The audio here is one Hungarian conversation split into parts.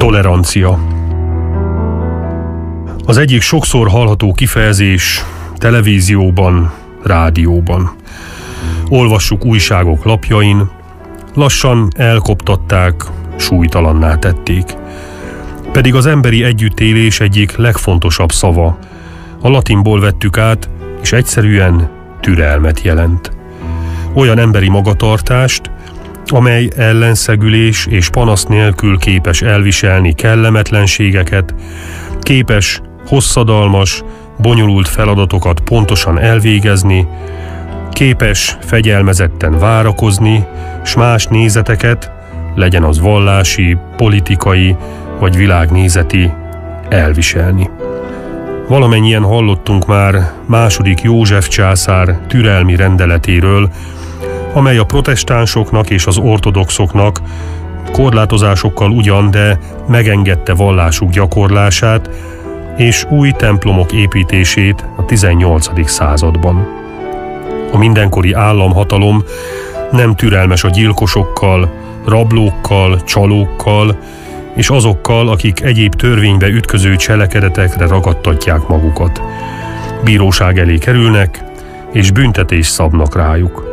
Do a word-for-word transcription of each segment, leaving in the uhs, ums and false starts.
Tolerancia. Az egyik sokszor hallható kifejezés televízióban, rádióban. Olvassuk újságok lapjain, lassan elkoptatták, súlytalanná tették. Pedig az emberi együttélés egyik legfontosabb szava. A latinból vettük át, és egyszerűen türelmet jelent. Olyan emberi magatartást, amely ellenszegülés és panasz nélkül képes elviselni kellemetlenségeket, képes hosszadalmas, bonyolult feladatokat pontosan elvégezni, képes fegyelmezetten várakozni, s más nézeteket, legyen az vallási, politikai vagy világnézeti, elviselni. Valamennyien hallottunk már második József császár türelmi rendeletéről, amely a protestánsoknak és az ortodoxoknak korlátozásokkal ugyan, de megengedte vallásuk gyakorlását és új templomok építését a tizennyolcadik században. A mindenkori államhatalom nem türelmes a gyilkosokkal, rablókkal, csalókkal és azokkal, akik egyéb törvénybe ütköző cselekedetekre ragadtatják magukat. Bíróság elé kerülnek, és büntetés szabnak rájuk.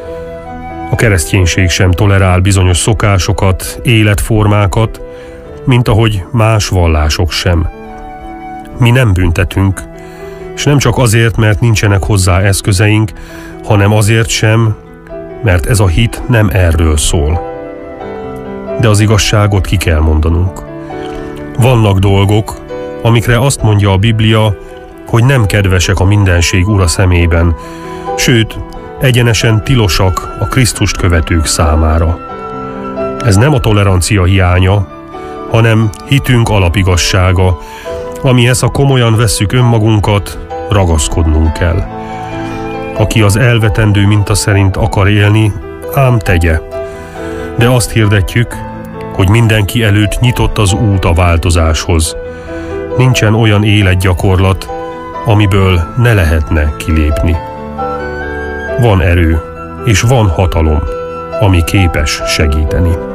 A kereszténység sem tolerál bizonyos szokásokat, életformákat, mint ahogy más vallások sem. Mi nem büntetünk, és nem csak azért, mert nincsenek hozzá eszközeink, hanem azért sem, mert ez a hit nem erről szól. De az igazságot ki kell mondanunk. Vannak dolgok, amikre azt mondja a Biblia, hogy nem kedvesek a mindenség ura szemében, sőt, egyenesen tilosak a Krisztust követők számára. Ez nem a tolerancia hiánya, hanem hitünk alapigassága, amihez, ha komolyan vesszük önmagunkat, ragaszkodnunk kell. Aki az elvetendő minta szerint akar élni, ám tegye. De azt hirdetjük, hogy mindenki előtt nyitott az út a változáshoz. Nincsen olyan életgyakorlat, amiből ne lehetne kilépni. Van erő, és van hatalom, ami képes segíteni.